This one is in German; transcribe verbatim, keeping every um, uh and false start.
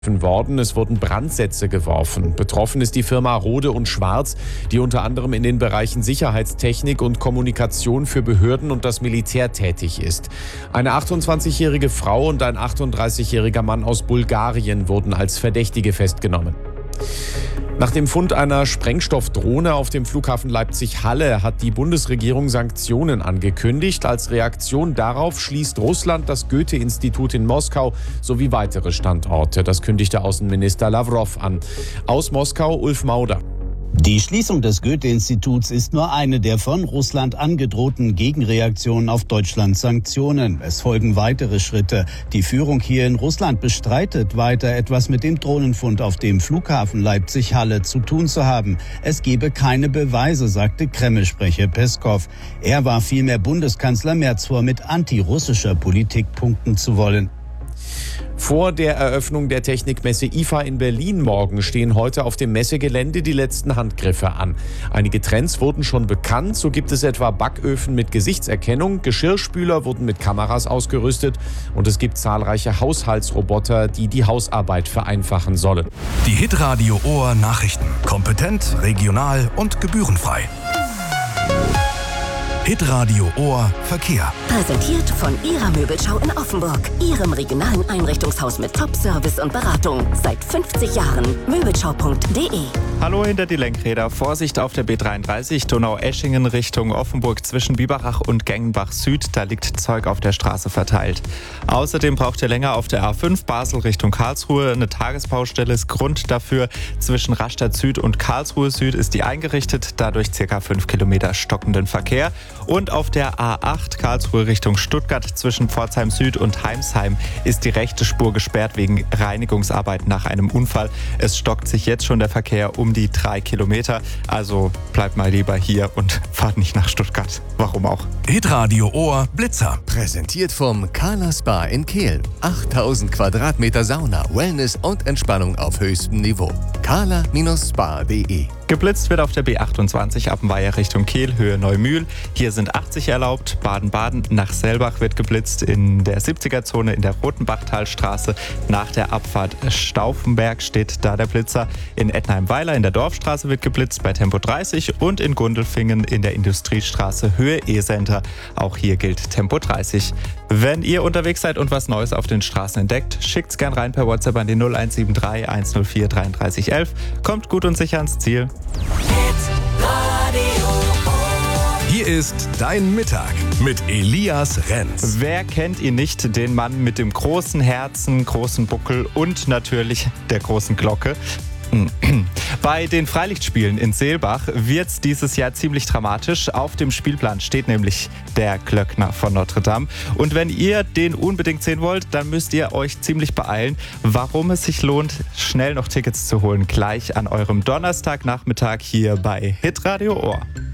worden. Es wurden Brandsätze geworfen. Betroffen ist die Firma Rode und Schwarz, die unter anderem in den Bereichen Sicherheitstechnik und Kommunikation für Behörden und das Militär tätig ist. Eine achtundzwanzigjährige Frau und ein achtunddreißigjähriger Mann aus Bulgarien wurden als Verdächtige festgenommen. Nach dem Fund einer Sprengstoffdrohne auf dem Flughafen Leipzig-Halle hat die Bundesregierung Sanktionen angekündigt. Als Reaktion darauf schließt Russland das Goethe-Institut in Moskau sowie weitere Standorte. Das kündigte Außenminister Lawrow an. Aus Moskau Ulf Mauder. Die Schließung des Goethe-Instituts ist nur eine der von Russland angedrohten Gegenreaktionen auf Deutschlands Sanktionen. Es folgen weitere Schritte. Die Führung hier in Russland bestreitet weiter, etwas mit dem Drohnenfund auf dem Flughafen Leipzig-Halle zu tun zu haben. Es gebe keine Beweise, sagte Kreml-Sprecher Peskow. Er warf vielmehr Bundeskanzler Merz vor, mit antirussischer Politik punkten zu wollen. Vor der Eröffnung der Technikmesse I F A in Berlin morgen stehen heute auf dem Messegelände die letzten Handgriffe an. Einige Trends wurden schon bekannt. So gibt es etwa Backöfen mit Gesichtserkennung, Geschirrspüler wurden mit Kameras ausgerüstet und es gibt zahlreiche Haushaltsroboter, die die Hausarbeit vereinfachen sollen. Die Hitradio Ohr Nachrichten. Kompetent, regional und gebührenfrei. Hitradio Ohr Verkehr. Präsentiert von Ihrer Möbelschau in Offenburg. Ihrem regionalen Einrichtungshaus mit Top-Service und Beratung. Seit fünfzig Jahren. Möbelschau punkt de. Hallo hinter die Lenkräder. Vorsicht auf der B dreiunddreißig Donau-Eschingen Richtung Offenburg zwischen Biberach und Gengenbach Süd. Da liegt Zeug auf der Straße verteilt. Außerdem braucht ihr länger auf der A fünf Basel Richtung Karlsruhe. Eine Tagesbaustelle ist Grund dafür. Zwischen Rastatt Süd und Karlsruhe Süd ist die eingerichtet. Dadurch ca. fünf Kilometer stockenden Verkehr. Und auf der A acht Karlsruhe Richtung Stuttgart zwischen Pforzheim Süd und Heimsheim ist die rechte Spur gesperrt wegen Reinigungsarbeiten nach einem Unfall. Es stockt sich jetzt schon der Verkehr um die drei Kilometer. Also bleibt mal lieber hier und fahrt nicht nach Stuttgart. Warum auch? Hitradio Ohr Blitzer. Präsentiert vom Kala Spa in Kehl. achttausend Quadratmeter Sauna, Wellness und Entspannung auf höchstem Niveau. kala Spa punkt de. Geblitzt wird auf der B achtundzwanzig Appenweier Richtung Kehl, Höhe Neumühl. Hier sind achtzig erlaubt. Baden-Baden nach Selbach wird geblitzt in der siebziger-Zone in der Rotenbachtalstraße. Nach der Abfahrt Stauffenberg steht da der Blitzer. In Ettenheim-Weiler in der Dorfstraße wird geblitzt bei Tempo dreißig und in Gundelfingen in der Industriestraße Höhe E-Center. Auch hier gilt Tempo dreißig. Wenn ihr unterwegs seid und was Neues auf den Straßen entdeckt, schickt's gern rein per WhatsApp an die null eins sieben drei eins null vier drei drei eins eins. Kommt gut und sicher ans Ziel. Hier ist dein Mittag mit Elias Renz. Wer kennt ihn nicht, den Mann mit dem großen Herzen, großen Buckel und natürlich der großen Glocke? Bei den Freilichtspielen in Seelbach wird's dieses Jahr ziemlich dramatisch. Auf dem Spielplan steht nämlich der Glöckner von Notre Dame. Und wenn ihr den unbedingt sehen wollt, dann müsst ihr euch ziemlich beeilen. Warum es sich lohnt, schnell noch Tickets zu holen, gleich an eurem Donnerstagnachmittag hier bei Hitradio Ohr.